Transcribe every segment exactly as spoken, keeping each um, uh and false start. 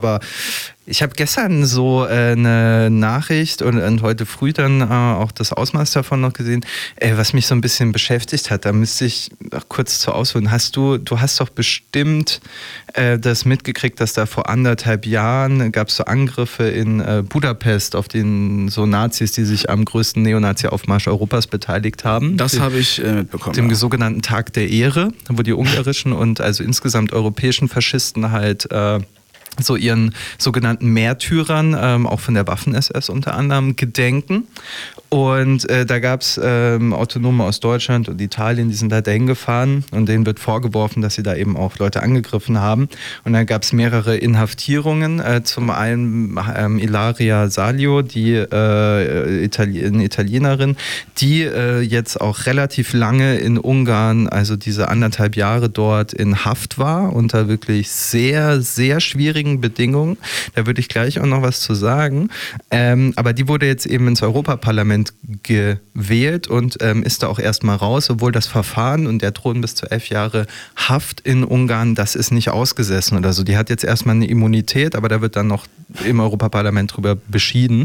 Aber ich habe gestern so äh, eine Nachricht und, und heute früh dann äh, auch das Ausmaß davon noch gesehen, äh, was mich so ein bisschen beschäftigt hat. Da müsste ich kurz zu ausholen. Hast du, du hast doch bestimmt äh, das mitgekriegt, dass da vor anderthalb Jahren gab es so Angriffe in äh, Budapest auf den so Nazis, die sich am größten Neonazi-Aufmarsch Europas beteiligt haben. Das habe ich äh, mitbekommen. Dem ja. sogenannten Tag der Ehre, wo die ungarischen und also insgesamt europäischen Faschisten halt äh, so ihren sogenannten Märtyrern, ähm, auch von der Waffen-S S unter anderem, gedenken. Und äh, da gab es ähm, Autonome aus Deutschland und Italien, die sind da dahin gefahren und denen wird vorgeworfen, dass sie da eben auch Leute angegriffen haben. Und dann gab es mehrere Inhaftierungen. Äh, zum einen ähm, Ilaria Salio, die äh, Itali- eine Italienerin, die äh, jetzt auch relativ lange in Ungarn, also diese anderthalb Jahre dort in Haft war, unter wirklich sehr, sehr schwierigen Bedingungen. Da würde ich gleich auch noch was zu sagen. Ähm, aber die wurde jetzt eben ins Europaparlament gewählt und ähm, ist da auch erstmal raus, obwohl das Verfahren und der drohen bis zu elf Jahre Haft in Ungarn, das ist nicht ausgesessen oder so. Die hat jetzt erstmal eine Immunität, aber da wird dann noch im Europaparlament drüber beschieden.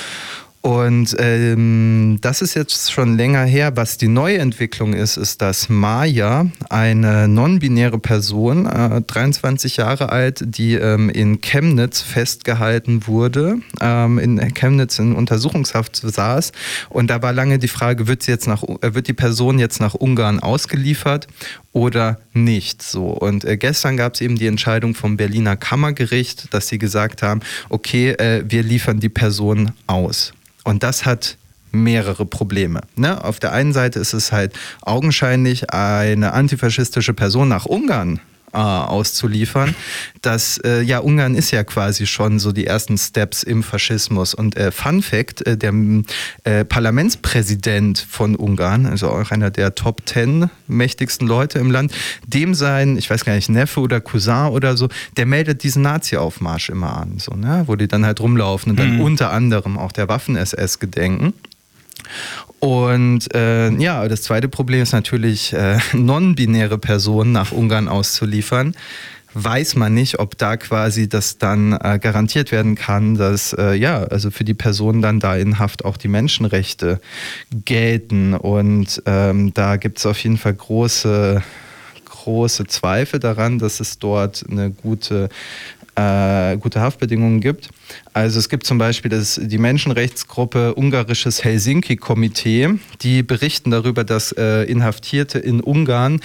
Und ähm, das ist jetzt schon länger her. Was die neue Entwicklung ist, ist, dass Maja, eine non-binäre Person, äh, dreiundzwanzig Jahre alt, die ähm, in Chemnitz festgehalten wurde, ähm, in Chemnitz in Untersuchungshaft saß. Und da war lange die Frage, wird sie jetzt nach, äh, wird die Person jetzt nach Ungarn ausgeliefert oder nicht? So. Und äh, gestern gab es eben die Entscheidung vom Berliner Kammergericht, dass sie gesagt haben, okay, äh, wir liefern die Person aus. Und das hat mehrere Probleme. Ne? Auf der einen Seite ist es halt augenscheinlich, eine antifaschistische Person nach Ungarn äh, auszuliefern. Das, äh, ja, Ungarn ist ja quasi schon so die ersten Steps im Faschismus. Und äh, Fun Fact, äh, der äh, Parlamentspräsident von Ungarn, also auch einer der Top Ten mächtigsten Leute im Land, dem sein, ich weiß gar nicht, Neffe oder Cousin oder so, der meldet diesen Nazi-Aufmarsch immer an, so, ne? Wo die dann halt rumlaufen und dann mhm. unter anderem auch der Waffen-S S gedenken. Und äh, ja, das zweite Problem ist natürlich, äh, non-binäre Personen nach Ungarn auszuliefern. Weiß man nicht, ob da quasi das dann äh, garantiert werden kann, dass äh, ja, also für die Personen dann da in Haft auch die Menschenrechte gelten. Und ähm, da gibt es auf jeden Fall große, große Zweifel daran, dass es dort eine gute Äh, gute Haftbedingungen gibt. Also es gibt zum Beispiel das, die Menschenrechtsgruppe Ungarisches Helsinki-Komitee, die berichten darüber, dass äh, Inhaftierte in Ungarn,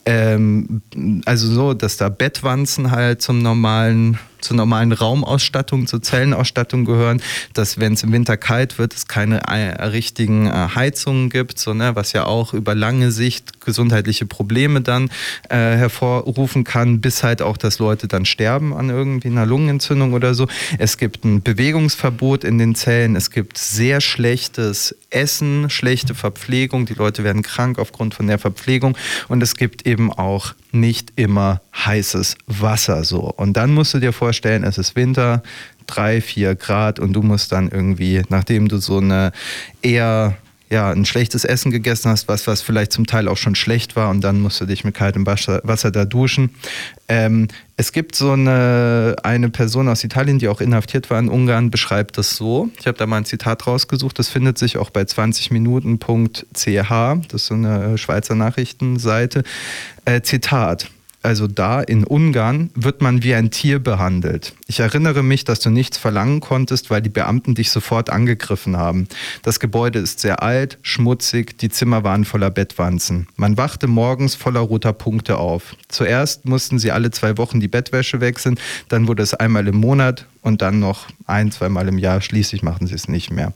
ähm, also so, dass da Bettwanzen halt zum normalen zur normalen Raumausstattung, zur Zellenausstattung gehören, dass wenn es im Winter kalt wird, es keine äh, richtigen äh, Heizungen gibt, so, ne, was ja auch über lange Sicht gesundheitliche Probleme dann äh, hervorrufen kann, bis halt auch, dass Leute dann sterben an irgendwie einer Lungenentzündung oder so. Es gibt ein Bewegungsverbot in den Zellen, es gibt sehr schlechtes Essen, schlechte Verpflegung, die Leute werden krank aufgrund von der Verpflegung und es gibt eben auch nicht immer heißes Wasser so. Und dann musst du dir vorstellen, es ist Winter, drei, vier Grad und du musst dann irgendwie, nachdem du so eine eher ja, ein schlechtes Essen gegessen hast, was, was vielleicht zum Teil auch schon schlecht war und dann musst du dich mit kaltem Wasser, Wasser da duschen. Ähm, es gibt so eine, eine Person aus Italien, die auch inhaftiert war in Ungarn, beschreibt das so. Ich habe da mal ein Zitat rausgesucht, das findet sich auch bei zwanzig minuten punkt c h, das ist so eine Schweizer Nachrichtenseite. Äh, Zitat. Also da in Ungarn wird man wie ein Tier behandelt. Ich erinnere mich, dass du nichts verlangen konntest, weil die Beamten dich sofort angegriffen haben. Das Gebäude ist sehr alt, schmutzig, die Zimmer waren voller Bettwanzen. Man wachte morgens voller roter Punkte auf. Zuerst mussten sie alle zwei Wochen die Bettwäsche wechseln, dann wurde es einmal im Monat und dann noch ein-, zweimal im Jahr. Schließlich machten sie es nicht mehr.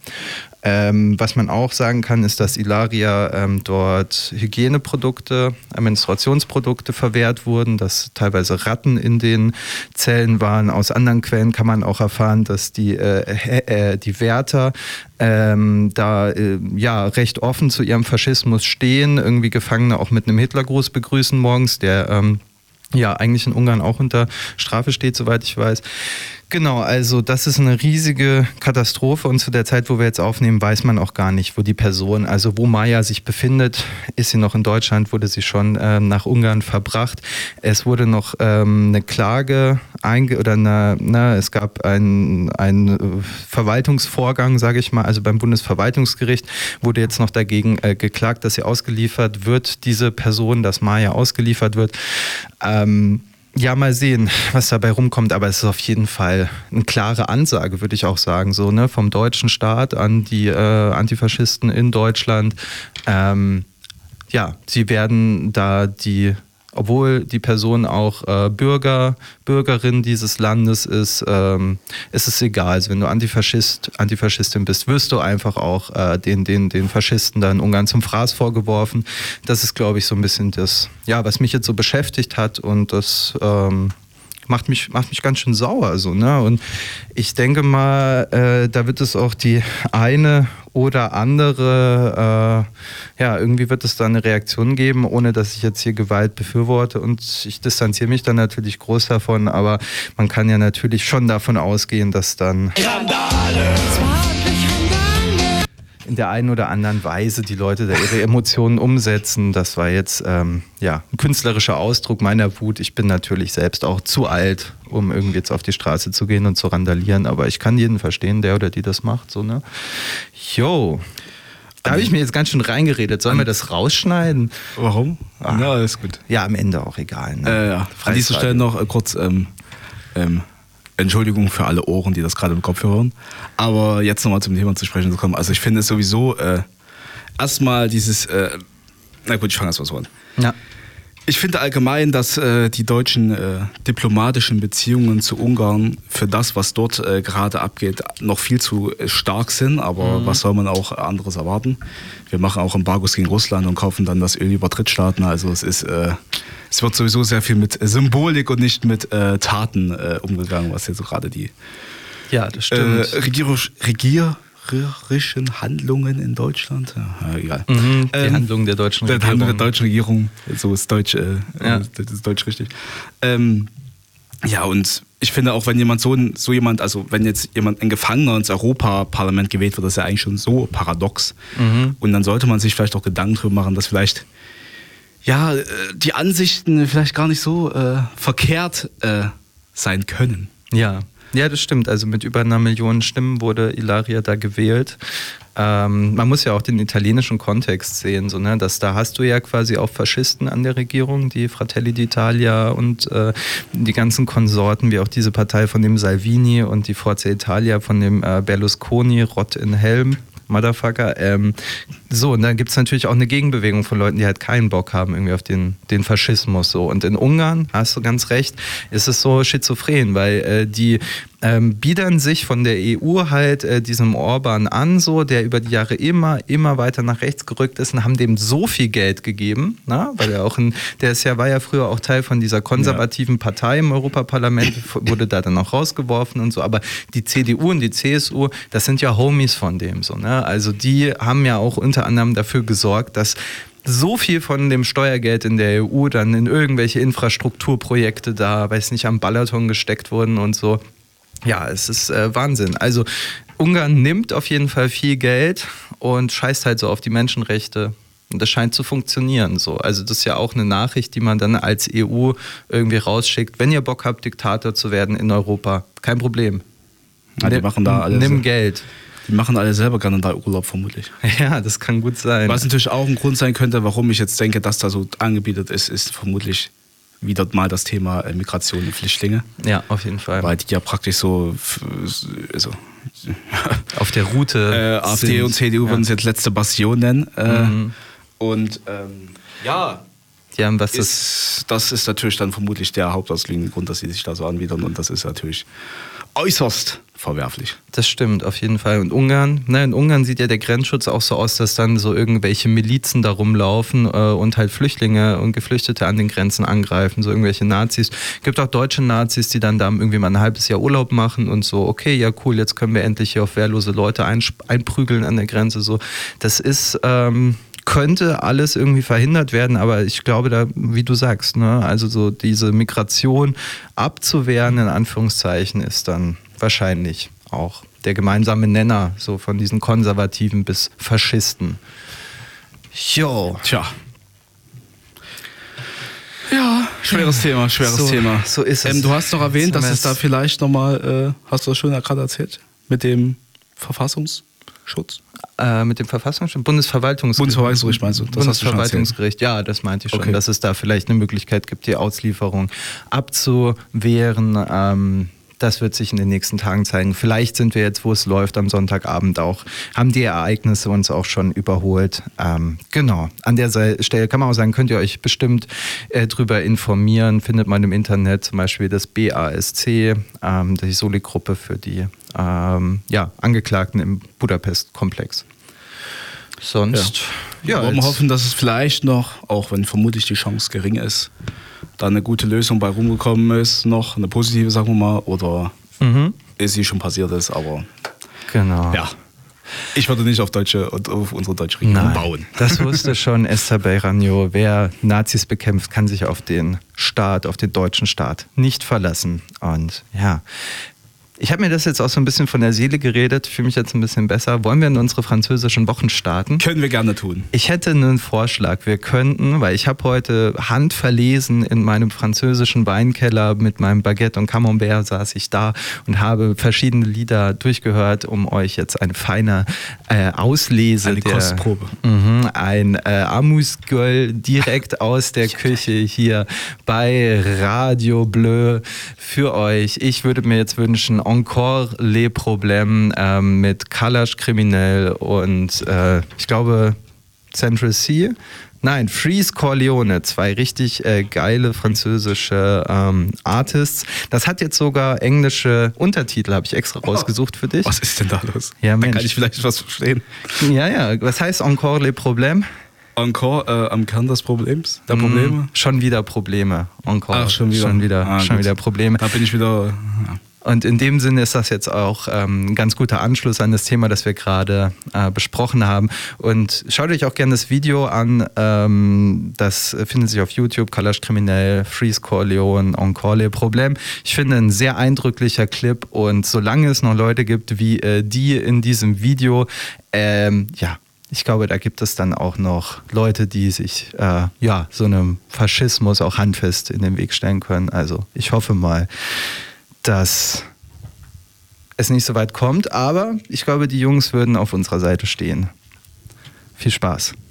Ähm, was man auch sagen kann, ist, dass Ilaria ähm, dort Hygieneprodukte, äh, Menstruationsprodukte verwehrt wurden, dass teilweise Ratten in den Zellen waren. Aus anderen Quellen kann man auch erfahren, dass die, äh, äh, die Wärter ähm, da äh, ja recht offen zu ihrem Faschismus stehen, irgendwie Gefangene auch mit einem Hitlergruß begrüßen morgens, der ähm, ja eigentlich in Ungarn auch unter Strafe steht, soweit ich weiß. Genau, also das ist eine riesige Katastrophe und zu der Zeit, wo wir jetzt aufnehmen, weiß man auch gar nicht, wo die Person, also wo Maya sich befindet. Ist sie noch in Deutschland, wurde sie schon ähm, nach Ungarn verbracht. Es wurde noch ähm, eine Klage einge oder eine, na, es gab einen ein Verwaltungsvorgang, sage ich mal, also beim Bundesverwaltungsgericht wurde jetzt noch dagegen äh, geklagt, dass sie ausgeliefert wird, diese Person, dass Maya ausgeliefert wird. Ähm, Ja, mal sehen, was dabei rumkommt, aber es ist auf jeden Fall eine klare Ansage, würde ich auch sagen, so, ne, vom deutschen Staat an die äh, Antifaschisten in Deutschland. Ähm, ja, sie werden da die, obwohl die Person auch äh, Bürger, Bürgerin dieses Landes ist, ähm, ist es egal. Also wenn du Antifaschist, Antifaschistin bist, wirst du einfach auch äh, den, den, den Faschisten da in Ungarn zum Fraß vorgeworfen. Das ist, glaube ich, so ein bisschen das, ja, was mich jetzt so beschäftigt hat und das ähm, macht mich, macht mich ganz schön sauer. So, ne? Und ich denke mal, äh, da wird es auch die eine oder andere, äh, ja, irgendwie wird es da eine Reaktion geben, ohne dass ich jetzt hier Gewalt befürworte und ich distanziere mich dann natürlich groß davon, aber man kann ja natürlich schon davon ausgehen, dass dann in der einen oder anderen Weise die Leute da ihre Emotionen umsetzen. Das war jetzt ähm, ja, ein künstlerischer Ausdruck meiner Wut. Ich bin natürlich selbst auch zu alt, um irgendwie jetzt auf die Straße zu gehen und zu randalieren, aber ich kann jeden verstehen, der oder die das macht. So, ne? Jo. Da habe ich mir jetzt ganz schön reingeredet. Sollen wir das rausschneiden? Warum? Ah. Ja, ist gut. Ja, am Ende auch egal. Ne? Äh, ja. An dieser Stelle noch äh, kurz ähm, ähm, Entschuldigung für alle Ohren, die das gerade im Kopf hören. Aber jetzt nochmal zum Thema zu sprechen zu kommen. Also ich finde es sowieso äh, erstmal dieses, äh, na gut, ich fange erst mal so an. Ja. Ich finde allgemein, dass äh, die deutschen äh, diplomatischen Beziehungen zu Ungarn für das, was dort äh, gerade abgeht, noch viel zu äh, stark sind. Aber mhm. was soll man auch anderes erwarten? Wir machen auch Embargos gegen Russland und kaufen dann das Öl über Drittstaaten. Also es ist, äh, es wird sowieso sehr viel mit Symbolik und nicht mit äh, Taten äh, umgegangen, was jetzt so gerade die ja, das stimmt. Äh, Regier Regier Handlungen in Deutschland. Ja, egal. Mhm, die ähm, Handlungen der deutschen die Regierung. Handlung der deutschen Regierung. So ist Deutsch, äh, ja. das ist Deutsch richtig. Ähm, ja, und ich finde auch, wenn jemand so, so jemand, also wenn jetzt jemand, ein Gefangener ins Europaparlament gewählt wird, das ist ja eigentlich schon so paradox. Mhm. Und dann sollte man sich vielleicht auch Gedanken darüber machen, dass vielleicht ja, die Ansichten vielleicht gar nicht so äh, verkehrt äh, sein können. Ja. Ja, das stimmt. Also mit über einer Million Stimmen wurde Ilaria da gewählt. Ähm, man muss ja auch den italienischen Kontext sehen, so, ne? Dass da hast du ja quasi auch Faschisten an der Regierung, die Fratelli d'Italia und äh, die ganzen Konsorten, wie auch diese Partei von dem Salvini und die Forza Italia von dem äh, Berlusconi, Rott in Helm. Motherfucker. Ähm, so, und dann gibt es natürlich auch eine Gegenbewegung von Leuten, die halt keinen Bock haben irgendwie auf den, den Faschismus. So. Und in Ungarn, hast du ganz recht, ist es so schizophren, weil äh, die ähm, biedern sich von der E U halt äh, diesem Orban an, so, der über die Jahre immer, immer weiter nach rechts gerückt ist und haben dem so viel Geld gegeben, na? Weil er auch ein, der ist ja, war ja früher auch Teil von dieser konservativen Partei im Europaparlament, wurde da dann auch rausgeworfen und so, aber die C D U und die C S U, das sind ja Homies von dem, so, ne? Also die haben ja auch unter anderem dafür gesorgt, dass so viel von dem Steuergeld in der E U dann in irgendwelche Infrastrukturprojekte da, weiß nicht, am Balaton gesteckt wurden und so. Ja, es ist äh, Wahnsinn. Also Ungarn nimmt auf jeden Fall viel Geld und scheißt halt so auf die Menschenrechte. Und das scheint zu funktionieren. So. Also das ist ja auch eine Nachricht, die man dann als E U irgendwie rausschickt. Wenn ihr Bock habt, Diktator zu werden in Europa, kein Problem. Ja, die machen da alles. Nimm Geld. Die machen alle selber gerne da Urlaub, vermutlich. Ja, das kann gut sein. Was natürlich auch ein Grund sein könnte, warum ich jetzt denke, dass da so angebietet ist, ist vermutlich wieder mal das Thema Migration und Flüchtlinge. Ja, auf jeden Fall. Weil die ja praktisch so, so auf der Route äh, AfD sind. Und C D U ja. würden es jetzt letzte Bastion nennen. Äh, mhm. Und ähm, ja, die haben was ist, das ist natürlich dann vermutlich der hauptausliegende Grund, dass sie sich da so anbiedern und das ist natürlich äußerst verwerflich. Das stimmt, auf jeden Fall. Und Ungarn, ne, in Ungarn sieht ja der Grenzschutz auch so aus, dass dann so irgendwelche Milizen da rumlaufen äh, und halt Flüchtlinge und Geflüchtete an den Grenzen angreifen, so irgendwelche Nazis. Es gibt auch deutsche Nazis, die dann da irgendwie mal ein halbes Jahr Urlaub machen und so, okay, ja cool, jetzt können wir endlich hier auf wehrlose Leute einsp- einprügeln an der Grenze. So. Das ist ähm, könnte alles irgendwie verhindert werden, aber ich glaube da, wie du sagst, ne, also so diese Migration abzuwehren, in Anführungszeichen, ist dann wahrscheinlich auch der gemeinsame Nenner, so von diesen Konservativen bis Faschisten. Jo. Tja. Ja, schweres Thema, schweres so, Thema. So ist es. Ähm, du hast noch erwähnt, dass es da vielleicht nochmal, äh, hast du das schon gerade erzählt, mit dem Verfassungsschutz? Äh, mit dem Verfassungsschutz? Bundesverwaltungsgericht. Bundesverwaltungsgericht meinst du? Das Bundesverwaltungsgericht, ja, das meinte ich schon, okay. dass es da vielleicht eine Möglichkeit gibt, die Auslieferung abzuwehren. Ähm, Das wird sich in den nächsten Tagen zeigen. Vielleicht sind wir jetzt, wo es läuft, am Sonntagabend auch, haben die Ereignisse uns auch schon überholt. Ähm, genau. An der Stelle kann man auch sagen, könnt ihr euch bestimmt äh, drüber informieren. Findet man im Internet zum Beispiel das B A S C, ähm, die Soli-Gruppe für die ähm, ja, Angeklagten im Budapest-Komplex. Sonst, ja, ja, wollen wir jetzt- hoffen, dass es vielleicht noch, auch wenn vermutlich die Chance gering ist, da eine gute Lösung bei rumgekommen ist, noch eine positive, sagen wir mal, oder Mhm. ist sie schon passiert ist, aber Genau. ja. Ich würde nicht auf deutsche und auf unsere deutsche Regierung Nein, bauen. das wusste schon Esther Beiragno. Wer Nazis bekämpft, kann sich auf den Staat, auf den deutschen Staat nicht verlassen. Und ja, ich habe mir das jetzt auch so ein bisschen von der Seele geredet. Ich fühle mich jetzt ein bisschen besser. Wollen wir in unsere französischen Wochen starten? Können wir gerne tun. Ich hätte einen Vorschlag. Wir könnten, weil ich habe heute handverlesen in meinem französischen Weinkeller mit meinem Baguette und Camembert saß ich da und habe verschiedene Lieder durchgehört, um euch jetzt eine feine äh, Auslese Eine der, Kostprobe. Mhm, ein äh, Amuse-Gueule direkt aus der Küche hier bei Radio Bleu für euch. Ich würde mir jetzt wünschen, Encore les Problèmes ähm, mit Kalash Kriminell und äh, ich glaube Central C. Nein, Freeze Corleone, zwei richtig äh, geile französische ähm, Artists. Das hat jetzt sogar englische Untertitel, habe ich extra rausgesucht für dich. Was ist denn da los? Ja, da Mensch. kann ich vielleicht was verstehen. Ja, ja, was heißt Encore les Problèmes? Encore äh, am Kern des Problems, der Probleme. Mm, schon wieder Probleme. Encore. Ach, schon wieder. Schon wieder, Ah, schon gut. wieder Probleme. Da bin ich wieder. Ja. Und in dem Sinne ist das jetzt auch ähm, ein ganz guter Anschluss an das Thema, das wir gerade äh, besprochen haben. Und schaut euch auch gerne das Video an. Ähm, das findet sich auf YouTube. Kalash Kriminell, Freeze Corleone, Encore les Problèmes. Ich finde ein sehr eindrücklicher Clip. Und solange es noch Leute gibt wie äh, die in diesem Video, ähm, ja, ich glaube, da gibt es dann auch noch Leute, die sich äh, ja, so einem Faschismus auch handfest in den Weg stellen können. Also ich hoffe mal, dass es nicht so weit kommt, aber ich glaube, die Jungs würden auf unserer Seite stehen. Viel Spaß.